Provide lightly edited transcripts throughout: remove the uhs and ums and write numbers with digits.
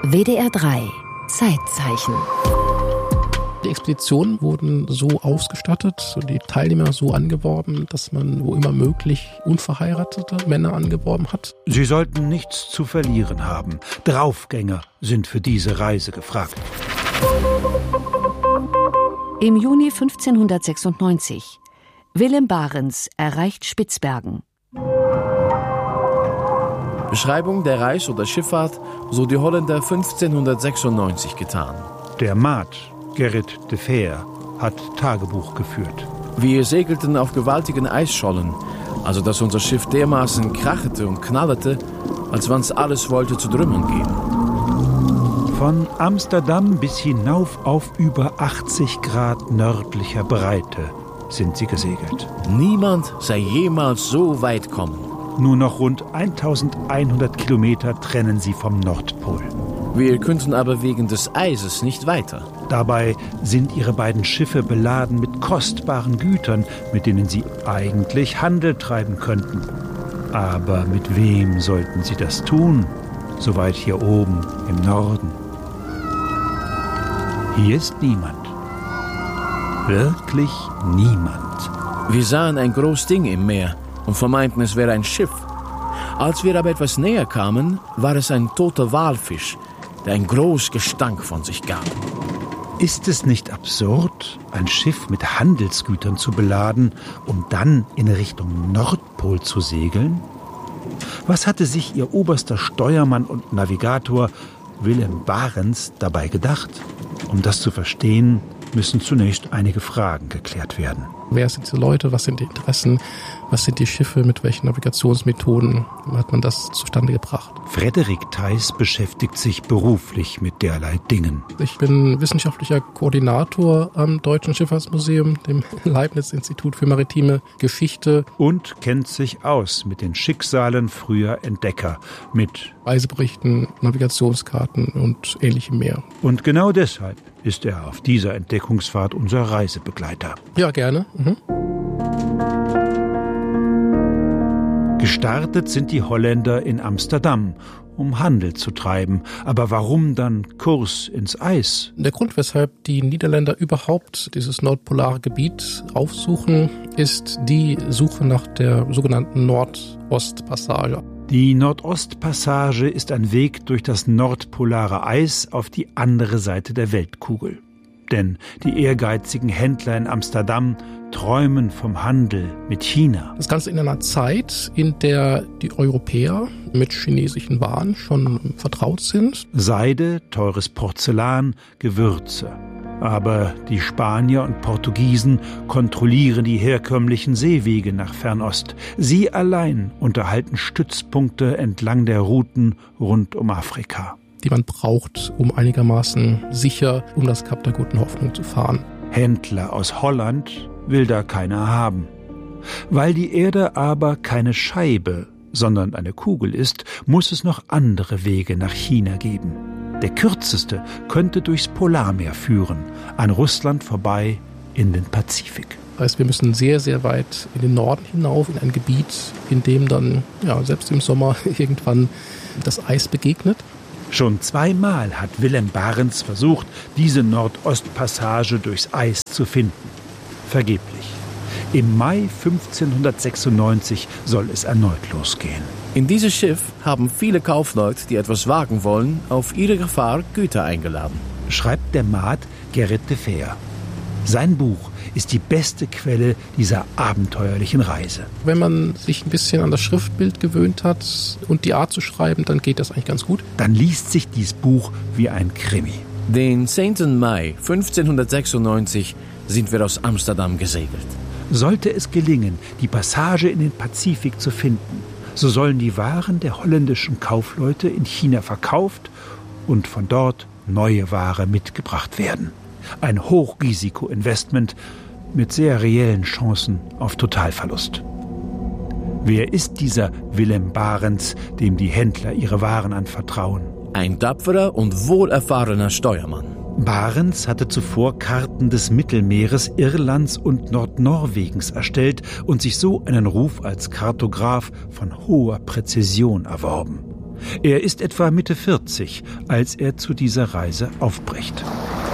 WDR 3 Zeitzeichen. Die Expeditionen wurden so ausgestattet und die Teilnehmer so angeworben, dass man wo immer möglich unverheiratete Männer angeworben hat. Sie sollten nichts zu verlieren haben. Draufgänger sind für diese Reise gefragt. Im Juni 1596. Willem Barents erreicht Spitzbergen. Beschreibung der Reise oder Schifffahrt, so die Holländer 1596 getan. Der Maat, Gerrit de Veer, hat Tagebuch geführt. Wir segelten auf gewaltigen Eisschollen, also dass unser Schiff dermaßen krachete und knallete, als wann's alles wollte zu Trümmern gehen. Von Amsterdam bis hinauf auf über 80 Grad nördlicher Breite sind sie gesegelt. Niemand sei jemals so weit kommen. Nur noch rund 1100 Kilometer trennen sie vom Nordpol. Wir könnten aber wegen des Eises nicht weiter. Dabei sind ihre beiden Schiffe beladen mit kostbaren Gütern, mit denen sie eigentlich Handel treiben könnten. Aber mit wem sollten sie das tun, so weit hier oben im Norden? Hier ist niemand. Wirklich niemand. Wir sahen ein großes Ding im Meer und vermeinten, es wäre ein Schiff. Als wir aber etwas näher kamen, war es ein toter Walfisch, der einen großen Gestank von sich gab. Ist es nicht absurd, ein Schiff mit Handelsgütern zu beladen, um dann in Richtung Nordpol zu segeln? Was hatte sich ihr oberster Steuermann und Navigator Willem Barents dabei gedacht? Um das zu verstehen, müssen zunächst einige Fragen geklärt werden. Wer sind diese Leute? Was sind die Interessen? Was sind die Schiffe? Mit welchen Navigationsmethoden hat man das zustande gebracht? Frederik Theis beschäftigt sich beruflich mit derlei Dingen. Ich bin wissenschaftlicher Koordinator am Deutschen Schifffahrtsmuseum, dem Leibniz-Institut für maritime Geschichte. Und kennt sich aus mit den Schicksalen früher Entdecker, mit Reiseberichten, Navigationskarten und ähnlichem mehr. Und genau deshalb ist er auf dieser Entdeckungsfahrt unser Reisebegleiter. Ja, gerne. Gestartet sind die Holländer in Amsterdam, um Handel zu treiben. Aber warum dann Kurs ins Eis? Der Grund, weshalb die Niederländer überhaupt dieses nordpolare Gebiet aufsuchen, ist die Suche nach der sogenannten Nordostpassage. Die Nordostpassage ist ein Weg durch das nordpolare Eis auf die andere Seite der Weltkugel. Denn die ehrgeizigen Händler in Amsterdam träumen vom Handel mit China. Das Ganze in einer Zeit, in der die Europäer mit chinesischen Waren schon vertraut sind. Seide, teures Porzellan, Gewürze. Aber die Spanier und Portugiesen kontrollieren die herkömmlichen Seewege nach Fernost. Sie allein unterhalten Stützpunkte entlang der Routen rund um Afrika, die man braucht, um einigermaßen sicher um das Kap der Guten Hoffnung zu fahren. Händler aus Holland will da keiner haben. Weil die Erde aber keine Scheibe, sondern eine Kugel ist, muss es noch andere Wege nach China geben. Der kürzeste könnte durchs Polarmeer führen, an Russland vorbei in den Pazifik. Das heißt, wir müssen sehr, sehr weit in den Norden hinauf, in ein Gebiet, in dem dann selbst im Sommer irgendwann das Eis begegnet. Schon zweimal hat Willem Barents versucht, diese Nordostpassage durchs Eis zu finden. Vergeblich. Im Mai 1596 soll es erneut losgehen. In dieses Schiff haben viele Kaufleute, die etwas wagen wollen, auf ihre Gefahr Güter eingeladen. Schreibt der Maat Gerrit de Veer. Sein Buch ist die beste Quelle dieser abenteuerlichen Reise. Wenn man sich ein bisschen an das Schriftbild gewöhnt hat und die Art zu schreiben, dann geht das eigentlich ganz gut. Dann liest sich dieses Buch wie ein Krimi. Den 10. Mai 1596 sind wir aus Amsterdam gesegelt. Sollte es gelingen, die Passage in den Pazifik zu finden, so sollen die Waren der holländischen Kaufleute in China verkauft und von dort neue Ware mitgebracht werden. Ein Hochrisiko-Investment mit sehr reellen Chancen auf Totalverlust. Wer ist dieser Willem Barents, dem die Händler ihre Waren anvertrauen? Ein tapferer und wohlerfahrener Steuermann. Barents hatte zuvor Karten des Mittelmeeres, Irlands und Nordnorwegens erstellt und sich so einen Ruf als Kartograf von hoher Präzision erworben. Er ist etwa Mitte 40, als er zu dieser Reise aufbricht.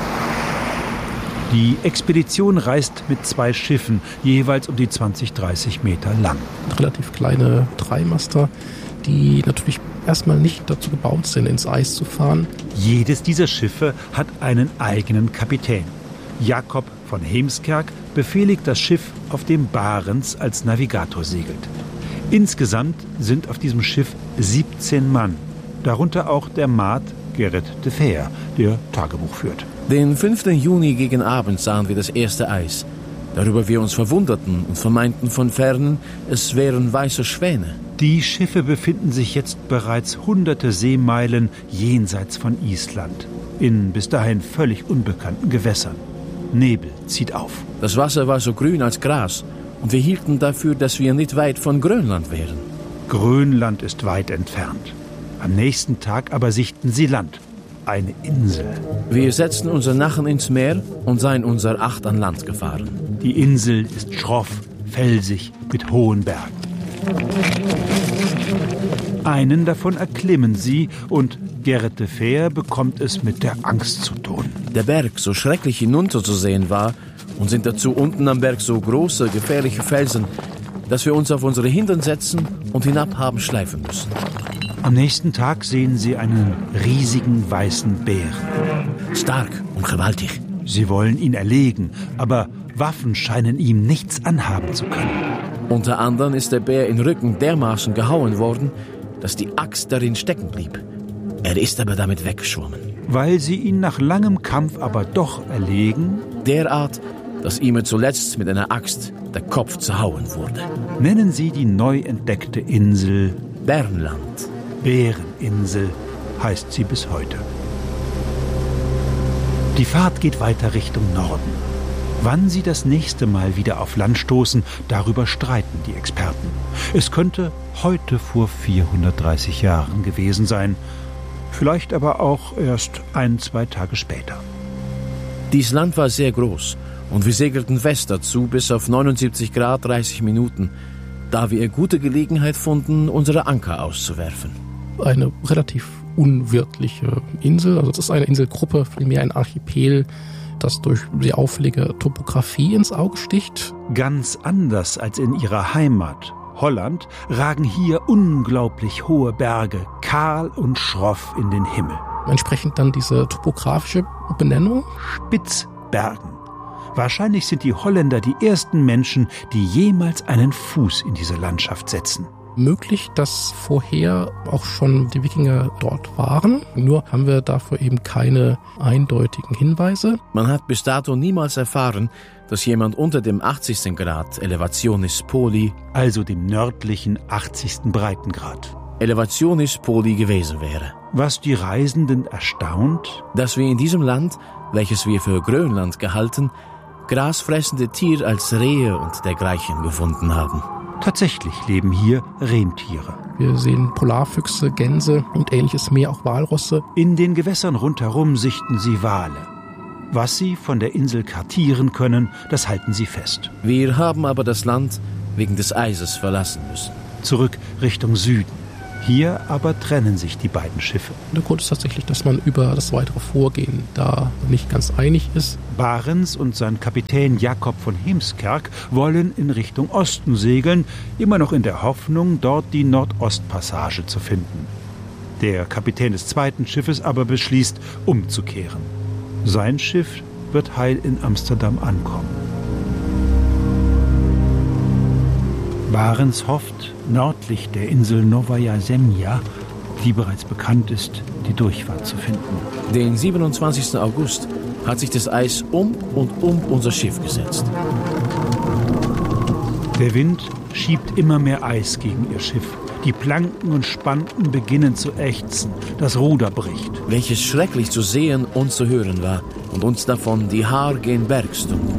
Die Expedition reist mit 2 Schiffen, jeweils um die 20-30 Meter lang. Relativ kleine Dreimaster, die natürlich erstmal nicht dazu gebaut sind, ins Eis zu fahren. Jedes dieser Schiffe hat einen eigenen Kapitän. Jakob von Heemskerk befehligt das Schiff, auf dem Barents als Navigator segelt. Insgesamt sind auf diesem Schiff 17 Mann, darunter auch der Maat Gerrit de Veer, der Tagebuch führt. Den 5. Juni gegen Abend sahen wir das erste Eis, darüber wir uns verwunderten und vermeinten von Fernen, es wären weiße Schwäne. Die Schiffe befinden sich jetzt bereits hunderte Seemeilen jenseits von Island, in bis dahin völlig unbekannten Gewässern. Nebel zieht auf. Das Wasser war so grün als Gras und wir hielten dafür, dass wir nicht weit von Grönland wären. Grönland ist weit entfernt. Am nächsten Tag aber sichten sie Land. Eine Insel. Wir setzten unser Nachen ins Meer und seien unser 8 an Land gefahren. Die Insel ist schroff, felsig, mit hohen Bergen. Einen davon erklimmen sie und Gerrit de Veer bekommt es mit der Angst zu tun. Der Berg so schrecklich hinunterzusehen war und sind dazu unten am Berg so große, gefährliche Felsen, dass wir uns auf unsere Hintern setzen und hinab haben schleifen müssen. Am nächsten Tag sehen sie einen riesigen weißen Bären. Stark und gewaltig. Sie wollen ihn erlegen, aber Waffen scheinen ihm nichts anhaben zu können. Unter anderem ist der Bär in Rücken dermaßen gehauen worden, dass die Axt darin stecken blieb. Er ist aber damit weggeschwommen. Weil sie ihn nach langem Kampf aber doch erlegen? Derart, dass ihm zuletzt mit einer Axt der Kopf zerhauen wurde. Nennen sie die neu entdeckte Insel Bernland. Bäreninsel heißt sie bis heute. Die Fahrt geht weiter Richtung Norden. Wann sie das nächste Mal wieder auf Land stoßen, darüber streiten die Experten. Es könnte heute vor 430 Jahren gewesen sein, vielleicht aber auch erst 1-2 Tage später. Dies Land war sehr groß und wir segelten west dazu bis auf 79 Grad 30 Minuten, da wir gute Gelegenheit fanden, unsere Anker auszuwerfen. Eine relativ unwirtliche Insel, also das ist eine Inselgruppe, vielmehr ein Archipel, das durch sehr auffällige Topografie ins Auge sticht. Ganz anders als in ihrer Heimat, Holland, ragen hier unglaublich hohe Berge, kahl und schroff in den Himmel. Entsprechend dann diese topografische Benennung? Spitzbergen. Wahrscheinlich sind die Holländer die ersten Menschen, die jemals einen Fuß in diese Landschaft setzen. Möglich, dass vorher auch schon die Wikinger dort waren. Nur haben wir dafür eben keine eindeutigen Hinweise. Man hat bis dato niemals erfahren, dass jemand unter dem 80. Grad Elevationis Poli, also dem nördlichen 80. Breitengrad, Elevationis Poli gewesen wäre. Was die Reisenden erstaunt, dass wir in diesem Land, welches wir für Grönland gehalten, grasfressende Tiere als Rehe und dergleichen gefunden haben. Tatsächlich leben hier Rentiere. Wir sehen Polarfüchse, Gänse und ähnliches mehr, auch Walrosse. In den Gewässern rundherum sichten sie Wale. Was sie von der Insel kartieren können, das halten sie fest. Wir haben aber das Land wegen des Eises verlassen müssen. Zurück Richtung Süden. Hier aber trennen sich die beiden Schiffe. Der Grund ist tatsächlich, dass man über das weitere Vorgehen da nicht ganz einig ist. Barents und sein Kapitän Jakob von Heemskerk wollen in Richtung Osten segeln, immer noch in der Hoffnung, dort die Nordostpassage zu finden. Der Kapitän des zweiten Schiffes aber beschließt, umzukehren. Sein Schiff wird heil in Amsterdam ankommen. Barents hofft, nördlich der Insel Novaya Zemlja, die bereits bekannt ist, die Durchfahrt zu finden. Den 27. August hat sich das Eis um und um unser Schiff gesetzt. Der Wind schiebt immer mehr Eis gegen ihr Schiff. Die Planken und Spanten beginnen zu ächzen. Das Ruder bricht. Welches schrecklich zu sehen und zu hören war und uns davon die Haar gen Berg stunden.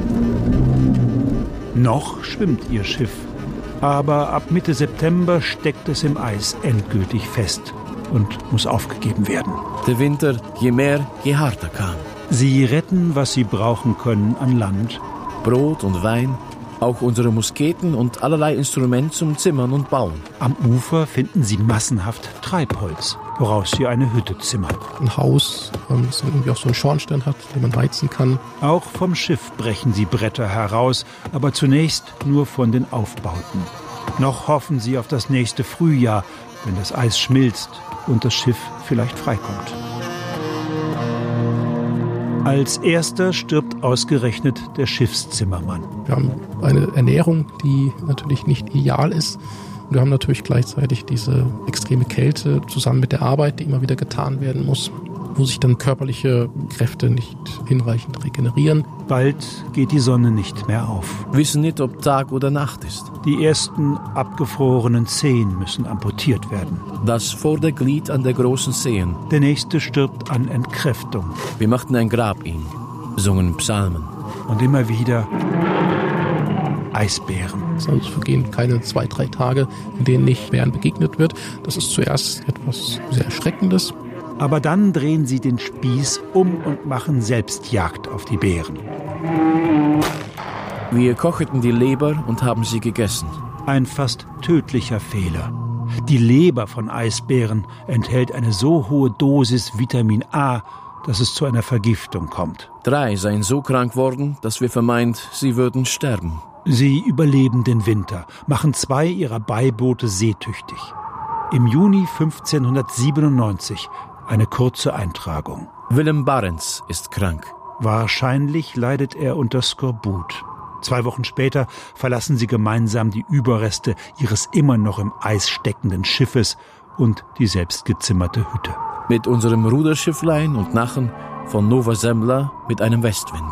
Noch schwimmt ihr Schiff. Aber ab Mitte September steckt es im Eis endgültig fest und muss aufgegeben werden. Der Winter, je mehr, je harter kam. Sie retten, was sie brauchen können an Land. Brot und Wein, Auch unsere Musketen und allerlei Instrumente zum Zimmern und Bauen. Am Ufer finden sie massenhaft Treibholz, woraus sie eine Hütte zimmern. Ein Haus, das irgendwie auch so einen Schornstein hat, den man heizen kann. Auch vom Schiff brechen sie Bretter heraus, aber zunächst nur von den Aufbauten. Noch hoffen sie auf das nächste Frühjahr, wenn das Eis schmilzt und das Schiff vielleicht freikommt. Als erster stirbt ausgerechnet der Schiffszimmermann. Wir haben eine Ernährung, die natürlich nicht ideal ist. Und wir haben natürlich gleichzeitig diese extreme Kälte zusammen mit der Arbeit, die immer wieder getan werden muss, wo sich dann körperliche Kräfte nicht hinreichend regenerieren. Bald geht die Sonne nicht mehr auf. Wissen nicht, ob Tag oder Nacht ist. Die ersten abgefrorenen Zehen müssen amputiert werden. Das Vorderglied an der großen Seen. Der nächste stirbt an Entkräftung. Wir machten ein Grab ihm, sungen Psalmen. Und immer wieder Eisbären. Es vergehen keine 2-3 Tage, in denen nicht Bären begegnet wird. Das ist zuerst etwas sehr Erschreckendes. Aber dann drehen sie den Spieß um und machen selbst Jagd auf die Bären. Wir kochten die Leber und haben sie gegessen. Ein fast tödlicher Fehler. Die Leber von Eisbären enthält eine so hohe Dosis Vitamin A, dass es zu einer Vergiftung kommt. 3 seien so krank worden, dass wir vermeint, sie würden sterben. Sie überleben den Winter, machen 2 ihrer Beiboote seetüchtig. Im Juni 1597 eine kurze Eintragung. Willem Barents ist krank. Wahrscheinlich leidet er unter Skorbut. 2 Wochen später verlassen sie gemeinsam die Überreste ihres immer noch im Eis steckenden Schiffes und die selbstgezimmerte Hütte. Mit unserem Ruderschifflein und Nachen von Nova Zembla mit einem Westwind.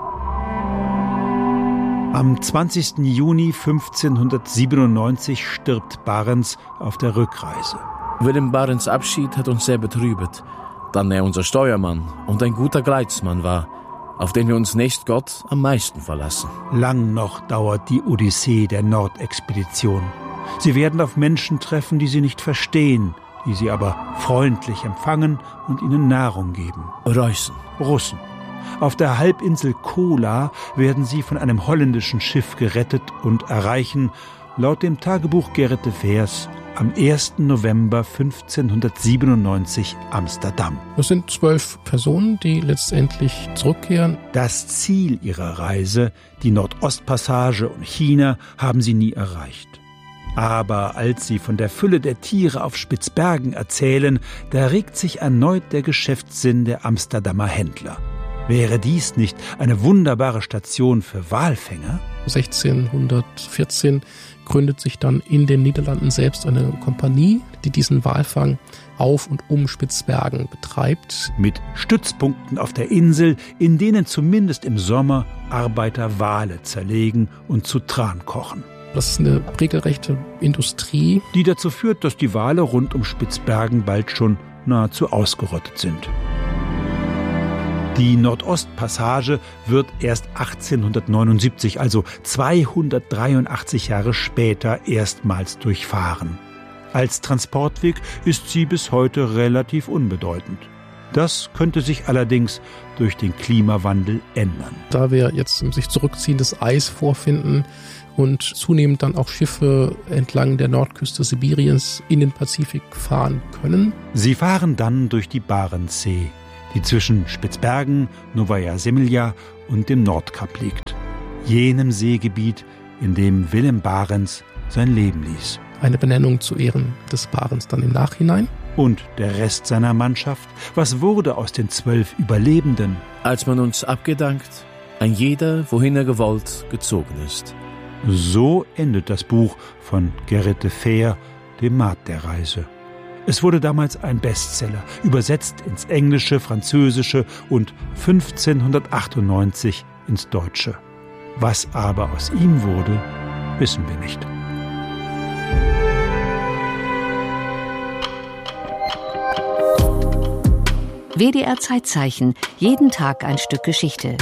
Am 20. Juni 1597 stirbt Barents auf der Rückreise. Willem Barents Abschied hat uns sehr betrübet, da er unser Steuermann und ein guter Gleitzmann war, auf den wir uns nächst Gott am meisten verlassen. Lang noch dauert die Odyssee der Nordexpedition. Sie werden auf Menschen treffen, die sie nicht verstehen, die sie aber freundlich empfangen und ihnen Nahrung geben. Russen. Auf der Halbinsel Kola werden sie von einem holländischen Schiff gerettet und erreichen, laut dem Tagebuch Gerrit de Veers, am 1. November 1597 Amsterdam. Das sind 12 Personen, die letztendlich zurückkehren. Das Ziel ihrer Reise, die Nordostpassage und China, haben sie nie erreicht. Aber als sie von der Fülle der Tiere auf Spitzbergen erzählen, da regt sich erneut der Geschäftssinn der Amsterdamer Händler. Wäre dies nicht eine wunderbare Station für Walfänger? 1614 gründet sich dann in den Niederlanden selbst eine Kompanie, die diesen Walfang auf und um Spitzbergen betreibt. Mit Stützpunkten auf der Insel, in denen zumindest im Sommer Arbeiter Wale zerlegen und zu Tran kochen. Das ist eine regelrechte Industrie, die dazu führt, dass die Wale rund um Spitzbergen bald schon nahezu ausgerottet sind. Die Nordostpassage wird erst 1879, also 283 Jahre später, erstmals durchfahren. Als Transportweg ist sie bis heute relativ unbedeutend. Das könnte sich allerdings durch den Klimawandel ändern. Da wir jetzt sich zurückziehendes Eis vorfinden und zunehmend dann auch Schiffe entlang der Nordküste Sibiriens in den Pazifik fahren können. Sie fahren dann durch die Barentssee, die zwischen Spitzbergen, Novaja Zemlja und dem Nordkap liegt. Jenem Seegebiet, in dem Willem Barents sein Leben ließ. Eine Benennung zu Ehren des Barents dann im Nachhinein. Und der Rest seiner Mannschaft? Was wurde aus den 12 Überlebenden? Als man uns abgedankt, ein jeder, wohin er gewollt, gezogen ist. So endet das Buch von Gerrit de Veer, dem Maat der Reise. Es wurde damals ein Bestseller, übersetzt ins Englische, Französische und 1598 ins Deutsche. Was aber aus ihm wurde, wissen wir nicht. WDR Zeitzeichen, jeden Tag ein Stück Geschichte.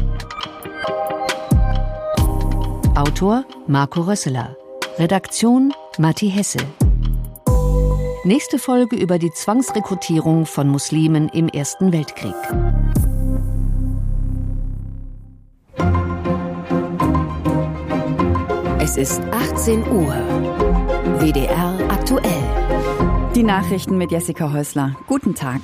Autor Marco Rösseler. Redaktion Matti Hesse. Nächste Folge über die Zwangsrekrutierung von Muslimen im Ersten Weltkrieg. Es ist 18 Uhr. WDR aktuell. Die Nachrichten mit Jessica Häusler. Guten Tag.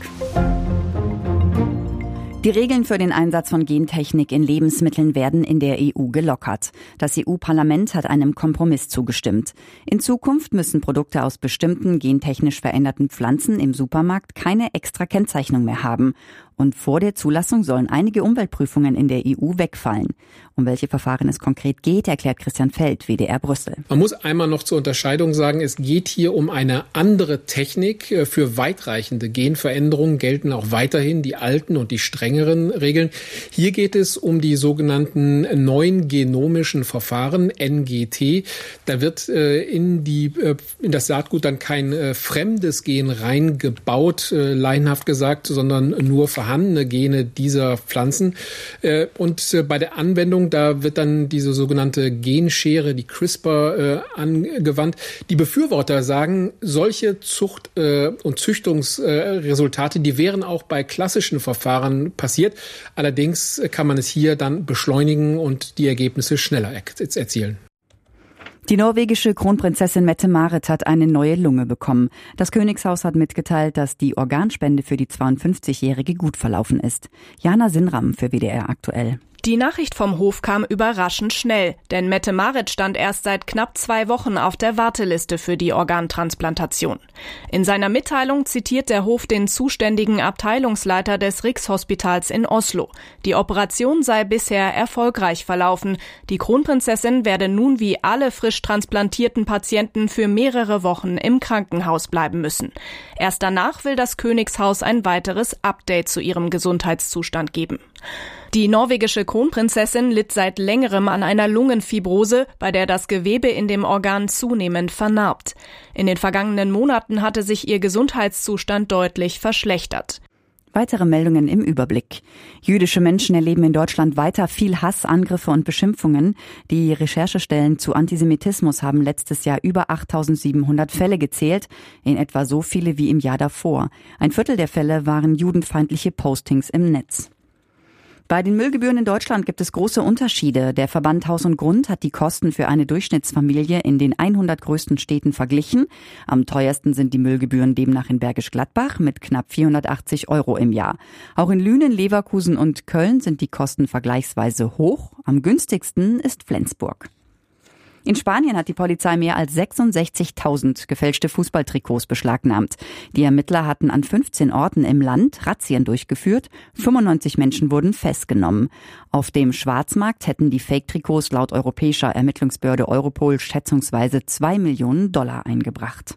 Die Regeln für den Einsatz von Gentechnik in Lebensmitteln werden in der EU gelockert. Das EU-Parlament hat einem Kompromiss zugestimmt. In Zukunft müssen Produkte aus bestimmten gentechnisch veränderten Pflanzen im Supermarkt keine extra Kennzeichnung mehr haben. Und vor der Zulassung sollen einige Umweltprüfungen in der EU wegfallen. Um welche Verfahren es konkret geht, erklärt Christian Feld, WDR Brüssel. Man muss einmal noch zur Unterscheidung sagen, es geht hier um eine andere Technik. Für weitreichende Genveränderungen gelten auch weiterhin die alten und die strengeren Regeln. Hier geht es um die sogenannten neuen genomischen Verfahren, NGT. Da wird in das Saatgut dann kein fremdes Gen reingebaut, laienhaft gesagt, sondern nur vorhandene Gene dieser Pflanzen. Und bei der Anwendung, da wird dann diese sogenannte Genschere, die CRISPR, angewandt. Die Befürworter sagen, solche Zucht- und Züchtungsresultate, die wären auch bei klassischen Verfahren passiert. Allerdings kann man es hier dann beschleunigen und die Ergebnisse schneller erzielen. Die norwegische Kronprinzessin Mette-Marit hat eine neue Lunge bekommen. Das Königshaus hat mitgeteilt, dass die Organspende für die 52-Jährige gut verlaufen ist. Jana Sinram für WDR aktuell. Die Nachricht vom Hof kam überraschend schnell, denn Mette-Marit stand erst seit knapp 2 Wochen auf der Warteliste für die Organtransplantation. In seiner Mitteilung zitiert der Hof den zuständigen Abteilungsleiter des Rikshospitals in Oslo. Die Operation sei bisher erfolgreich verlaufen. Die Kronprinzessin werde nun wie alle frisch transplantierten Patienten für mehrere Wochen im Krankenhaus bleiben müssen. Erst danach will das Königshaus ein weiteres Update zu ihrem Gesundheitszustand geben. Die norwegische Kronprinzessin litt seit längerem an einer Lungenfibrose, bei der das Gewebe in dem Organ zunehmend vernarbt. In den vergangenen Monaten hatte sich ihr Gesundheitszustand deutlich verschlechtert. Weitere Meldungen im Überblick. Jüdische Menschen erleben in Deutschland weiter viel Hass, Angriffe und Beschimpfungen. Die Recherchestellen zu Antisemitismus haben letztes Jahr über 8.700 Fälle gezählt, in etwa so viele wie im Jahr davor. 1/4 der Fälle waren judenfeindliche Postings im Netz. Bei den Müllgebühren in Deutschland gibt es große Unterschiede. Der Verband Haus und Grund hat die Kosten für eine Durchschnittsfamilie in den 100 größten Städten verglichen. Am teuersten sind die Müllgebühren demnach in Bergisch Gladbach mit knapp 480 € im Jahr. Auch in Lünen, Leverkusen und Köln sind die Kosten vergleichsweise hoch. Am günstigsten ist Flensburg. In Spanien hat die Polizei mehr als 66.000 gefälschte Fußballtrikots beschlagnahmt. Die Ermittler hatten an 15 Orten im Land Razzien durchgeführt. 95 Menschen wurden festgenommen. Auf dem Schwarzmarkt hätten die Fake-Trikots laut europäischer Ermittlungsbehörde Europol schätzungsweise $2 Millionen eingebracht.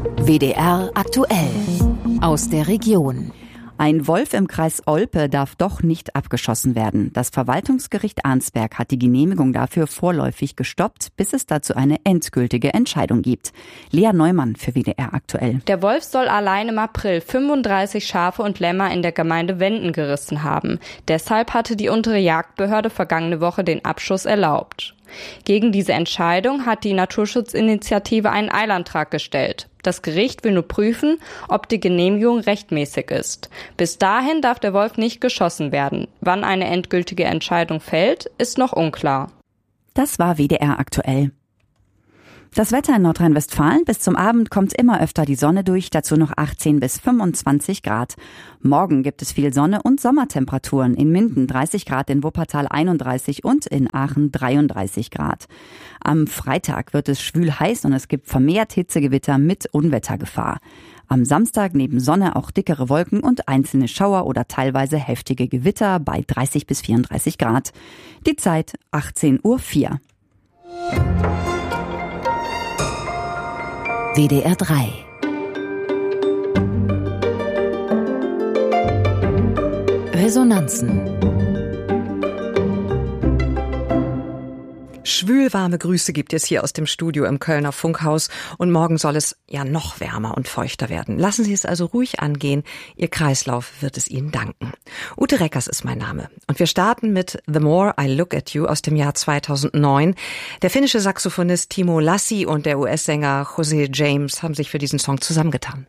WDR aktuell. Aus der Region. Ein Wolf im Kreis Olpe darf doch nicht abgeschossen werden. Das Verwaltungsgericht Arnsberg hat die Genehmigung dafür vorläufig gestoppt, bis es dazu eine endgültige Entscheidung gibt. Lea Neumann für WDR aktuell. Der Wolf soll allein im April 35 Schafe und Lämmer in der Gemeinde Wenden gerissen haben. Deshalb hatte die untere Jagdbehörde vergangene Woche den Abschuss erlaubt. Gegen diese Entscheidung hat die Naturschutzinitiative einen Eilantrag gestellt. Das Gericht will nur prüfen, ob die Genehmigung rechtmäßig ist. Bis dahin darf der Wolf nicht geschossen werden. Wann eine endgültige Entscheidung fällt, ist noch unklar. Das war WDR aktuell. Das Wetter in Nordrhein-Westfalen: bis zum Abend kommt immer öfter die Sonne durch, dazu noch 18 bis 25 Grad. Morgen gibt es viel Sonne und Sommertemperaturen. In Minden 30 Grad, in Wuppertal 31 und in Aachen 33 Grad. Am Freitag wird es schwül heiß und es gibt vermehrt Hitzegewitter mit Unwettergefahr. Am Samstag neben Sonne auch dickere Wolken und einzelne Schauer oder teilweise heftige Gewitter bei 30 bis 34 Grad. Die Zeit 18:04 Uhr. WDR 3. Resonanzen. Schwülwarme Grüße gibt es hier aus dem Studio im Kölner Funkhaus und morgen soll es ja noch wärmer und feuchter werden. Lassen Sie es also ruhig angehen, Ihr Kreislauf wird es Ihnen danken. Ute Reckers ist mein Name und wir starten mit The More I Look at You aus dem Jahr 2009. Der finnische Saxophonist Timo Lassi und der US-Sänger Jose James haben sich für diesen Song zusammengetan.